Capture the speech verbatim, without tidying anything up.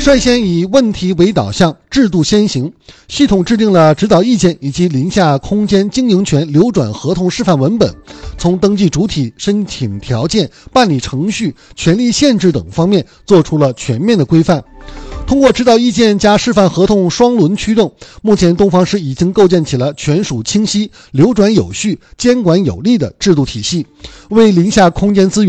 率先以问题为导向，制度先行，系统制定了指导意见以及林下空间经营权流转合同示范文本，从登记主体、申请条件、办理程序、权利限制等方面做出了全面的规范。通过指导意见加示范合同双轮驱动，目前东方市已经构建起了权属清晰、流转有序、监管有力的制度体系，为林下空间资源